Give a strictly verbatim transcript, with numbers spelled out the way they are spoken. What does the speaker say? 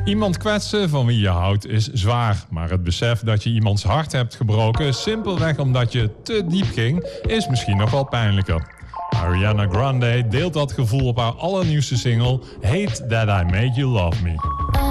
Iemand kwetsen van wie je houdt is zwaar, maar het besef dat je iemands hart hebt gebroken simpelweg omdat je te diep ging, is misschien nog wel pijnlijker. Ariana Grande deelt dat gevoel op haar allernieuwste single Hate That I Made You Love Me.